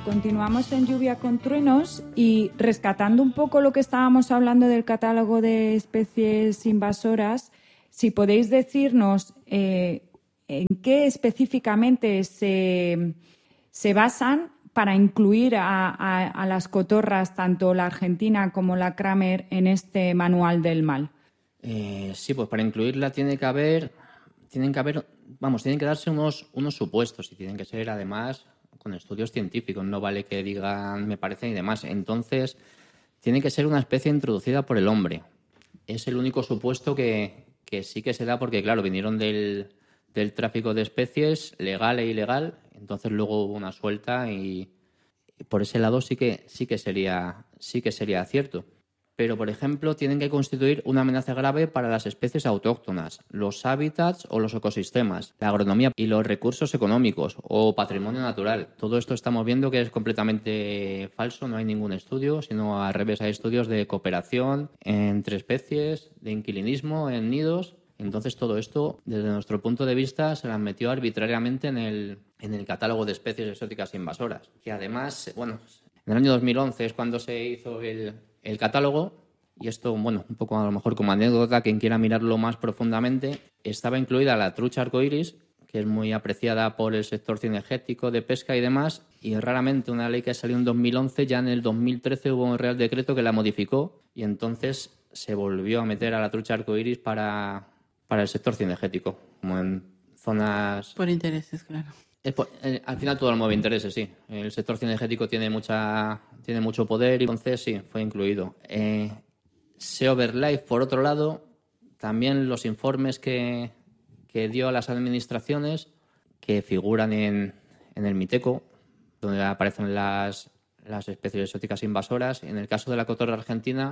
continuamos en Lluvia con Truenos y rescatando un poco lo que estábamos hablando del catálogo de especies invasoras, si podéis decirnos en qué específicamente se basan para incluir a las cotorras, tanto la argentina como la Kramer, en este manual del mal. Sí, pues para incluirla tienen que darse unos supuestos y tienen que ser además con estudios científicos. No vale que digan me parece y demás. Entonces, tiene que ser una especie introducida por el hombre. Es el único supuesto que sí que se da porque, claro, vinieron del tráfico de especies, legal e ilegal. Entonces luego hubo una suelta y por ese lado sí que sería cierto. Pero, por ejemplo, tienen que constituir una amenaza grave para las especies autóctonas, los hábitats o los ecosistemas, la agronomía y los recursos económicos o patrimonio natural. Todo esto estamos viendo que es completamente falso, no hay ningún estudio, sino al revés, hay estudios de cooperación entre especies, de inquilinismo en nidos. Entonces, todo esto, desde nuestro punto de vista, se las metió arbitrariamente en el catálogo de especies exóticas invasoras. Que además, bueno, en el año 2011 es cuando se hizo el catálogo, y esto, bueno, un poco a lo mejor como anécdota, quien quiera mirarlo más profundamente, estaba incluida la trucha arcoíris, que es muy apreciada por el sector cinegético, de pesca y demás, y raramente una ley que salió en 2011, ya en el 2013 hubo un Real Decreto que la modificó, y entonces se volvió a meter a la trucha arcoíris para el sector cinegético, como en zonas... Por intereses, claro. Al final todo lo mueve intereses, sí. El sector cinegético tiene mucho poder y entonces sí, fue incluido. SeaBirdLife, por otro lado, también los informes que dio a las administraciones que figuran en el Miteco, donde aparecen las especies exóticas invasoras. En el caso de la cotorra argentina,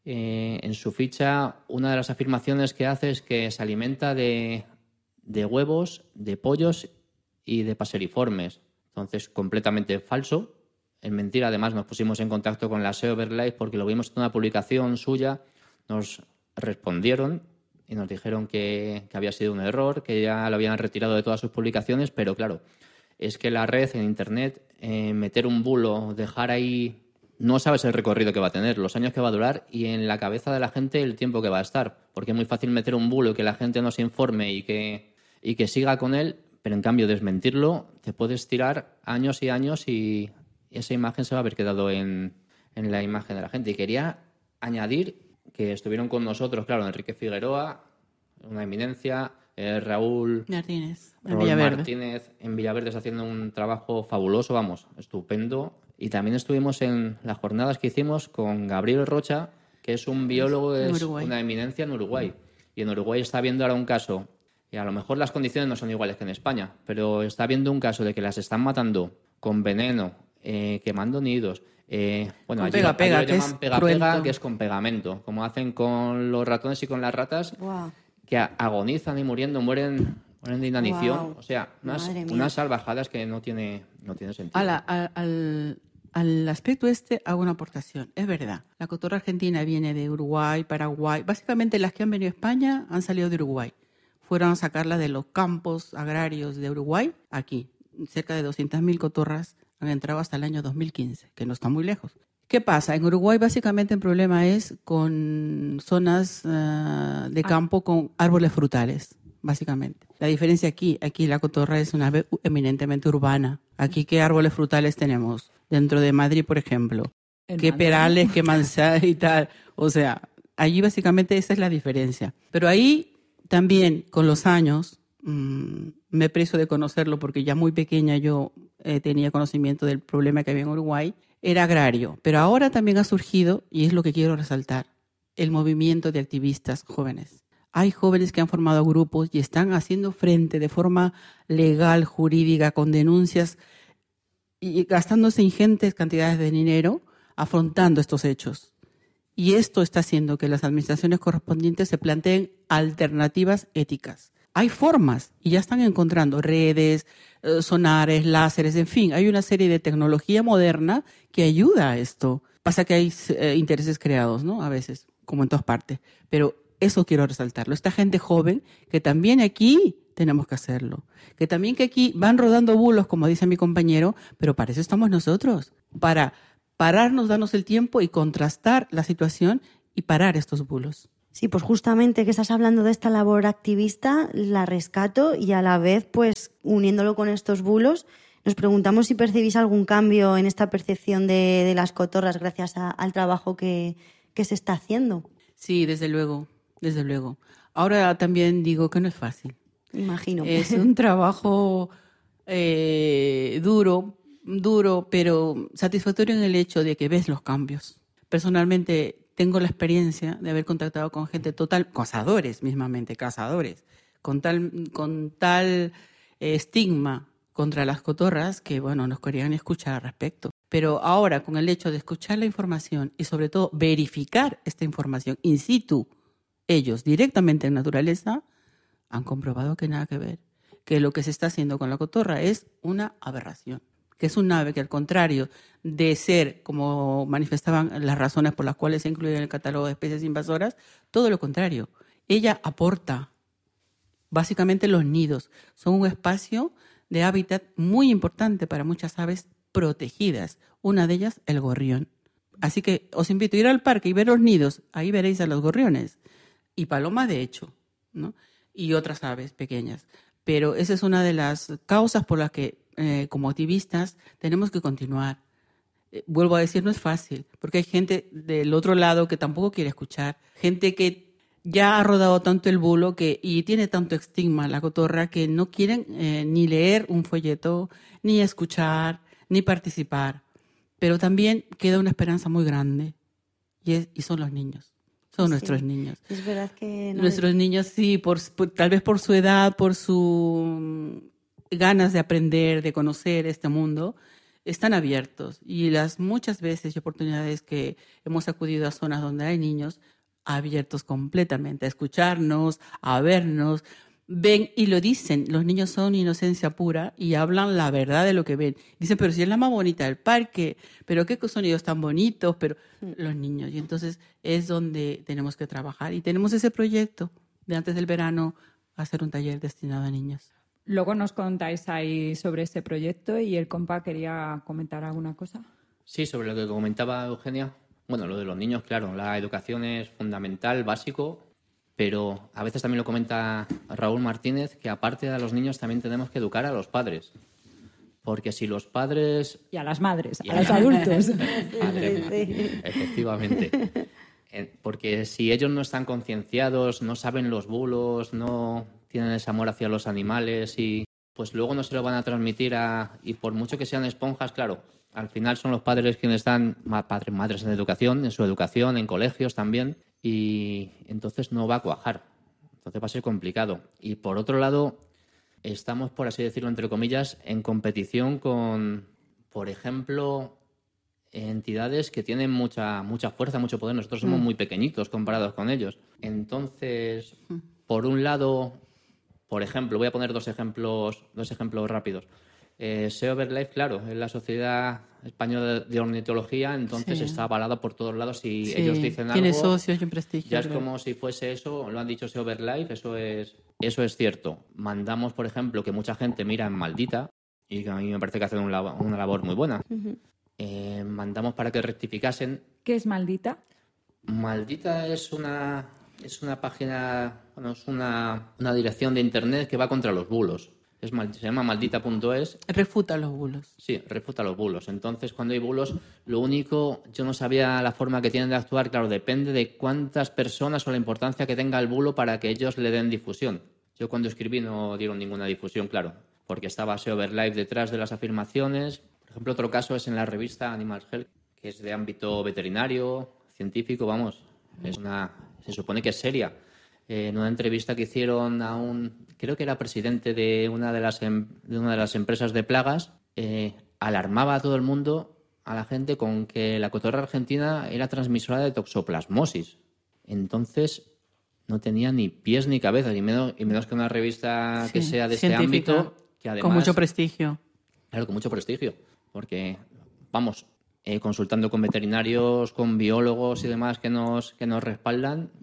en su ficha, una de las afirmaciones que hace es que se alimenta de huevos, de pollos y de paseriformes. Entonces, completamente falso. Es mentira. Además, nos pusimos en contacto con la SeaBirdLife porque lo vimos en una publicación suya. Nos respondieron y nos dijeron que había sido un error, que ya lo habían retirado de todas sus publicaciones, pero claro, es que la red en Internet, meter un bulo, dejar ahí... No sabes el recorrido que va a tener, los años que va a durar y en la cabeza de la gente el tiempo que va a estar. Porque es muy fácil meter un bulo y que la gente no se informe y que siga con él, pero en cambio desmentirlo te puedes tirar años y años y esa imagen se va a haber quedado en la imagen de la gente. Y quería añadir que estuvieron con nosotros, claro, Enrique Figueroa, una eminencia, Raúl Martínez, en Villaverde haciendo un trabajo fabuloso, vamos, estupendo. Y también estuvimos en las jornadas que hicimos con Gabriel Rocha, que es un biólogo, es una eminencia en Uruguay. Y en Uruguay está viendo ahora un caso, y a lo mejor las condiciones no son iguales que en España, pero está viendo un caso de que las están matando con veneno, quemando nidos. Bueno, allí lo llaman pega-pega, que es con pegamento, como hacen con los ratones y con las ratas, que agonizan y mueren de inanición. Wow. O sea, unas salvajadas que no tiene sentido. Al aspecto hago una aportación. Es verdad, la cotorra argentina viene de Uruguay, Paraguay. Básicamente las que han venido a España han salido de Uruguay. Fueron a sacarlas de los campos agrarios de Uruguay, aquí. Cerca de 200.000 cotorras han entrado hasta el año 2015, que no está muy lejos. ¿Qué pasa? En Uruguay básicamente el problema es con zonas de campo con árboles frutales, básicamente. La diferencia aquí la cotorra es una ave eminentemente urbana. Aquí, ¿qué árboles frutales tenemos? Dentro de Madrid, por ejemplo. ¿Qué perales, qué manzanas y tal? O sea, allí básicamente esa es la diferencia. Pero ahí también, con los años, me preso de conocerlo porque ya muy pequeña yo tenía conocimiento del problema que había en Uruguay. Era agrario, pero ahora también ha surgido, y es lo que quiero resaltar, el movimiento de activistas jóvenes. Hay jóvenes que han formado grupos y están haciendo frente de forma legal, jurídica, con denuncias y gastándose ingentes cantidades de dinero afrontando estos hechos. Y esto está haciendo que las administraciones correspondientes se planteen alternativas éticas. Hay formas y ya están encontrando redes, sonares, láseres, en fin, hay una serie de tecnología moderna que ayuda a esto. Pasa que hay intereses creados, ¿no? A veces, como en todas partes. Pero Eso quiero resaltarlo. Esta gente joven, que también aquí tenemos que hacerlo. Que también que aquí van rodando bulos, como dice mi compañero, pero para eso estamos nosotros. Para pararnos, darnos el tiempo y contrastar la situación y parar estos bulos. Sí, pues justamente que estás hablando de esta labor activista, la rescato y a la vez, pues uniéndolo con estos bulos, nos preguntamos si percibís algún cambio en esta percepción de las cotorras gracias al trabajo que se está haciendo. Sí, desde luego, desde luego. Ahora también digo que no es fácil. Imagino. Es un trabajo duro, pero satisfactorio en el hecho de que ves los cambios. Personalmente tengo la experiencia de haber contactado con gente cazadores mismamente, con tal estigma contra las cotorras que, bueno, nos querían escuchar al respecto. Pero ahora, con el hecho de escuchar la información y sobre todo verificar esta información in situ, ellos directamente en naturaleza, han comprobado que nada que ver, que lo que se está haciendo con la cotorra es una aberración, que es un ave que al contrario de ser, como manifestaban las razones por las cuales se incluye en el catálogo de especies invasoras, todo lo contrario, ella aporta. Básicamente los nidos son un espacio de hábitat muy importante para muchas aves protegidas, una de ellas el gorrión. Así que os invito a ir al parque y ver los nidos, ahí veréis a los gorriones y palomas de hecho, ¿no? Y otras aves pequeñas. Pero esa es una de las causas por las que como activistas tenemos que continuar. Vuelvo a decir, no es fácil, porque hay gente del otro lado que tampoco quiere escuchar, gente que ya ha rodado tanto el bulo y tiene tanto estigma la cotorra que no quieren ni leer un folleto, ni escuchar, ni participar. Pero también queda una esperanza muy grande y son los niños. Son nuestros niños. Es verdad que... Nuestros niños, sí, tal vez por su edad, por sus ganas de aprender, de conocer este mundo, están abiertos. Y las muchas veces y oportunidades que hemos acudido a zonas donde hay niños, abiertos completamente a escucharnos, a vernos, ven y lo dicen. Los niños son inocencia pura y hablan la verdad de lo que ven. Dicen, pero si es la más bonita del parque, pero qué sonidos tan bonitos, pero los niños. Y entonces es donde tenemos que trabajar. Y tenemos ese proyecto de antes del verano hacer un taller destinado a niños. Luego nos contáis ahí sobre ese proyecto y el compa quería comentar alguna cosa. Sí, sobre lo que comentaba Eugenia. Bueno, lo de los niños, claro, la educación es fundamental, básico, pero a veces también lo comenta Raúl Martínez, que aparte de a los niños también tenemos que educar a los padres. Porque si los padres... Y a las madres, a los adultos. Efectivamente. Porque si ellos no están concienciados, no saben los bulos, no tienen ese amor hacia los animales, y pues luego no se lo van a transmitir y por mucho que sean esponjas, claro, al final son los padres quienes están, padres, madres en educación, en su educación, en colegios también, y entonces no va a cuajar. Entonces va a ser complicado. Y por otro lado, estamos, por así decirlo, entre comillas, en competición con, por ejemplo, entidades que tienen mucha fuerza, mucho poder. Nosotros somos muy pequeñitos comparados con ellos. Entonces, por un lado, por ejemplo, voy a poner dos ejemplos rápidos. SEO BirdLife, claro, es la Sociedad Española de Ornitología, entonces está avalada por todos lados y ellos dicen algo. Tiene socios y un prestigio. Ya es como si fuese eso, lo han dicho SEO BirdLife, eso es cierto. Mandamos, por ejemplo, que mucha gente mira en Maldita y que a mí me parece que hacen una labor muy buena. Mandamos para que rectificasen. ¿Qué es Maldita? Maldita es una página, bueno, es una dirección de internet que va contra los bulos. Se llama maldita.es. Refuta los bulos. Sí, refuta los bulos. Entonces, cuando hay bulos, lo único, yo no sabía la forma que tienen de actuar. Claro, depende de cuántas personas o la importancia que tenga el bulo para que ellos le den difusión. Yo cuando escribí no dieron ninguna difusión, claro, porque estaba SEO BirdLife detrás de las afirmaciones. Por ejemplo, otro caso es en la revista Animal Health, que es de ámbito veterinario, científico, vamos. Se supone que es seria. En una entrevista que hicieron creo que era presidente de una de las empresas de plagas, alarmaba a todo el mundo, a la gente, con que la cotorra argentina era transmisora de toxoplasmosis. Entonces no tenía ni pies ni cabeza, y menos que una revista que sea de este ámbito, que además, con mucho prestigio. Claro, con mucho prestigio, porque vamos, consultando con veterinarios, con biólogos y demás que nos respaldan,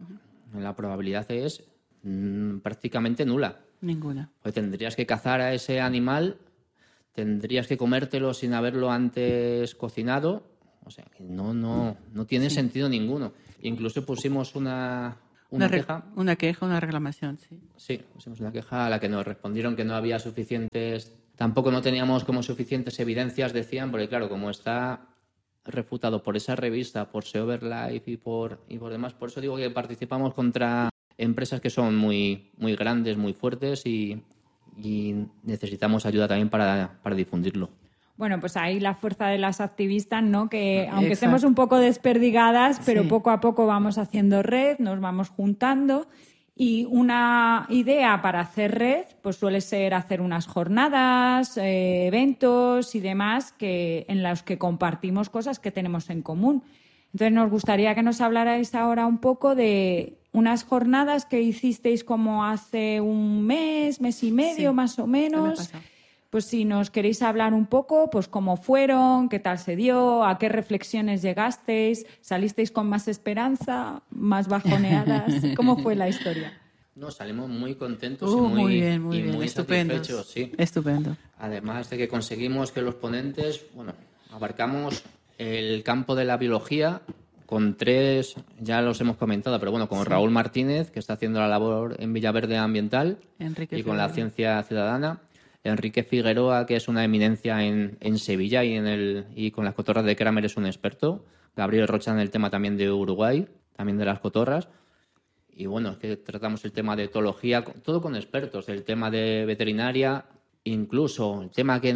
la probabilidad es prácticamente nula. Ninguna. Pues tendrías que cazar a ese animal, tendrías que comértelo sin haberlo antes cocinado. O sea, que no tiene sentido ninguno. Incluso pusimos una queja. Una queja, una reclamación, sí. Sí, pusimos una queja a la que nos respondieron que no había suficientes... Tampoco no teníamos como suficientes evidencias, decían, porque claro, como está refutado por esa revista, por SeoverLife y por demás, por eso digo que participamos contra empresas que son muy, muy grandes, muy fuertes y necesitamos ayuda también para difundirlo. Bueno, pues ahí la fuerza de las activistas, ¿no? Que aunque Exacto. estemos un poco desperdigadas, pero Sí. poco a poco vamos haciendo red, nos vamos juntando. Y una idea para hacer red pues suele ser hacer unas jornadas, eventos y demás en los que compartimos cosas que tenemos en común. Entonces nos gustaría que nos hablarais ahora un poco de unas jornadas que hicisteis como hace un mes y medio Sí, más o el mes menos. pasado. Pues si nos queréis hablar un poco, pues cómo fueron, qué tal se dio, a qué reflexiones llegasteis, salisteis con más esperanza, más bajoneadas, ¿cómo fue la historia? No, salimos muy contentos y muy, muy bien, muy y bien. muy Estupendo. satisfechos, sí. Estupendo. Además de que conseguimos que los ponentes, bueno, abarcamos el campo de la biología con 3, ya los hemos comentado, pero bueno, con Raúl Martínez, que está haciendo la labor en Villaverde Ambiental, Enrique y con la Figueroa. Ciencia Ciudadana, Enrique Figueroa, que es una eminencia en Sevilla y con las cotorras de Kramer es un experto, Gabriel Rocha en el tema también de Uruguay, también de las cotorras. Y bueno, es que tratamos el tema de etología, todo con expertos, el tema de veterinaria, incluso el tema que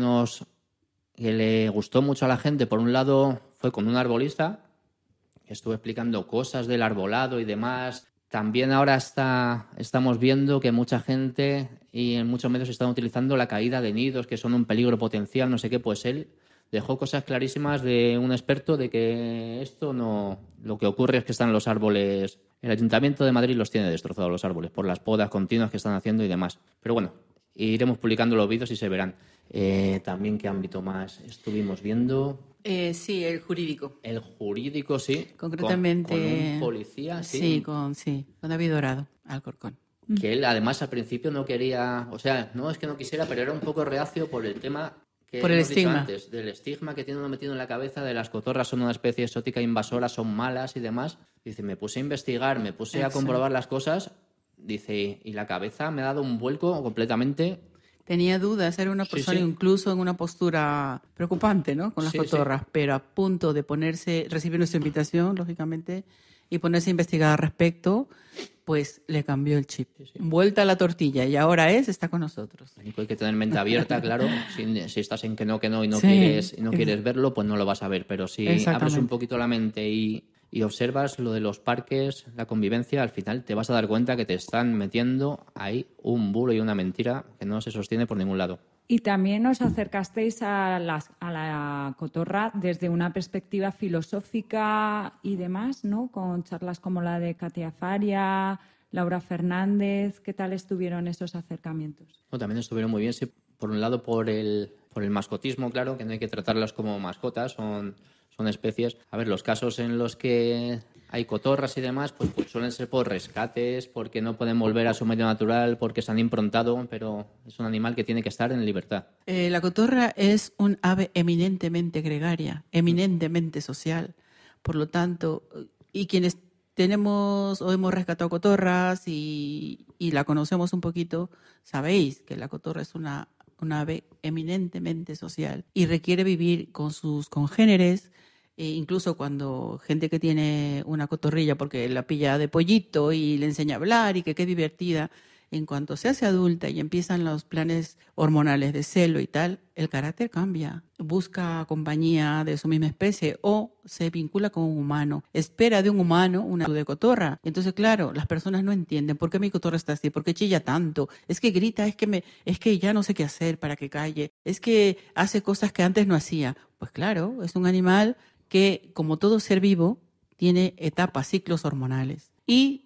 le gustó mucho a la gente, por un lado, fue con un arbolista, que estuvo explicando cosas del arbolado y demás. También ahora estamos viendo que mucha gente y en muchos medios están utilizando la caída de nidos, que son un peligro potencial, no sé qué, pues él dejó cosas clarísimas de un experto de que esto no... Lo que ocurre es que están los árboles... El Ayuntamiento de Madrid los tiene destrozados los árboles por las podas continuas que están haciendo y demás. Pero bueno, iremos publicando los vídeos y se verán. También, ¿qué ámbito más estuvimos viendo? Sí, el jurídico. El jurídico, sí. Concretamente. Con un policía, sí. Sí, con David Dorado, Alcorcón. Que él, además, al principio no quería... O sea, no es que no quisiera, pero era un poco reacio por el tema... Por el hemos dicho estigma. antes, del estigma que tiene uno metido en la cabeza de las cotorras son una especie exótica invasora, son malas y demás. Dice, me puse a investigar, me puse a comprobar las cosas, dice, y la cabeza me ha dado un vuelco completamente. Tenía dudas, era una Sí, persona sí. incluso en una postura preocupante, ¿no? Con las Sí, cotorras, pero a punto de recibir nuestra invitación, lógicamente, y ponerse a investigar al respecto, pues le cambió el chip. Vuelta a la tortilla, y ahora está con nosotros. Hay que tener mente abierta, claro. Si estás en que no y no Sí. quieres verlo, pues no lo vas a ver. Pero si abres Exactamente. un poquito la mente y observas lo de los parques, la convivencia, al final te vas a dar cuenta que te están metiendo ahí un bulo y una mentira que no se sostiene por ningún lado. Y también os acercasteis a la cotorra desde una perspectiva filosófica y demás, ¿no? Con charlas como la de Katia Faria, Laura Fernández. ¿Qué tal estuvieron esos acercamientos? No, también estuvieron muy bien, sí, por un lado por el mascotismo, claro, que no hay que tratarlas como mascotas, son especies. A ver, los casos en los que hay cotorras y demás, pues suelen ser por rescates, porque no pueden volver a su medio natural, porque se han improntado, pero es un animal que tiene que estar en libertad. La cotorra es un ave eminentemente gregaria, eminentemente social. Por lo tanto, y quienes tenemos o hemos rescatado cotorras y la conocemos un poquito, sabéis que la cotorra es una ave eminentemente social y requiere vivir con sus congéneres. Incluso cuando gente que tiene una cotorrilla porque la pilla de pollito y le enseña a hablar y que qué divertida, en cuanto se hace adulta y empiezan los planes hormonales de celo y tal, el carácter cambia. Busca compañía de su misma especie o se vincula con un humano. Espera de un humano una de cotorra. Entonces, claro, las personas no entienden por qué mi cotorra está así, por qué chilla tanto, es que grita, es que ya no sé qué hacer para que calle, es que hace cosas que antes no hacía. Pues claro, es un animal que, como todo ser vivo, tiene etapas, ciclos hormonales. Y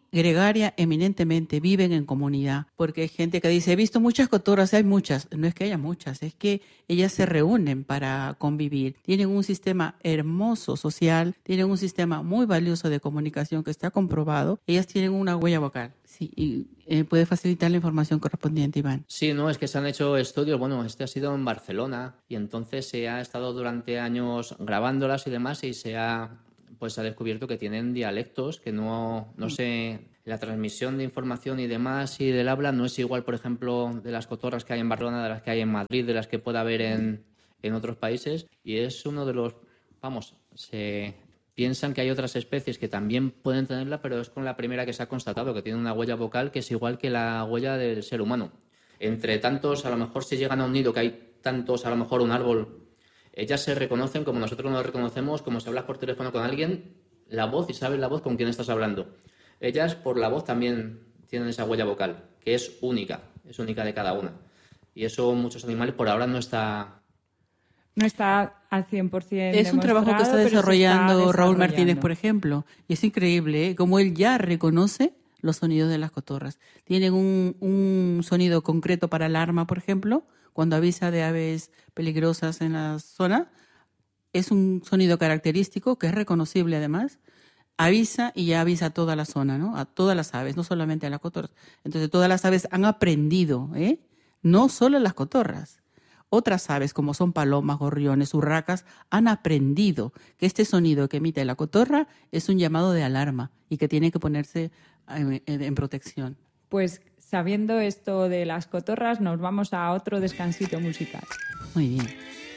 gregaria eminentemente, viven en comunidad, porque hay gente que dice, he visto muchas cotorras, hay muchas. No es que haya muchas, es que ellas se reúnen para convivir. Tienen un sistema hermoso social, tienen un sistema muy valioso de comunicación que está comprobado. Ellas tienen una huella vocal. Sí, y puede facilitar la información correspondiente, Iván. Sí, no, es que se han hecho estudios, bueno, este ha sido en Barcelona y entonces se ha estado durante años grabándolas y demás y se ha descubierto que tienen dialectos que no sé, la transmisión de información y demás y del habla no es igual, por ejemplo, de las cotorras que hay en Barcelona, de las que hay en Madrid, de las que pueda haber en otros países y es uno de los, se piensan que hay otras especies que también pueden tenerla, pero es con la primera que se ha constatado, que tiene una huella vocal que es igual que la huella del ser humano. Entre tantos, a lo mejor si llegan a un nido que hay tantos, a lo mejor un árbol, ellas se reconocen como nosotros nos reconocemos, como si hablas por teléfono con alguien, la voz y sabes la voz con quién estás hablando. Ellas por la voz también tienen esa huella vocal, que es única de cada una. Y eso muchos animales por ahora no está al 100% Es un trabajo que está desarrollando Raúl Martínez, por ejemplo. Y es increíble, como él ya reconoce los sonidos de las cotorras. Tienen un sonido concreto para alarma, por ejemplo, cuando avisa de aves peligrosas en la zona. Es un sonido característico que es reconocible además. Avisa y ya avisa a toda la zona, ¿no? A todas las aves, no solamente a las cotorras. Entonces todas las aves han aprendido, no solo las cotorras. Otras aves, como son palomas, gorriones, urracas, han aprendido que este sonido que emite la cotorra es un llamado de alarma y que tiene que ponerse en protección. Pues sabiendo esto de las cotorras, nos vamos a otro descansito musical. Muy bien.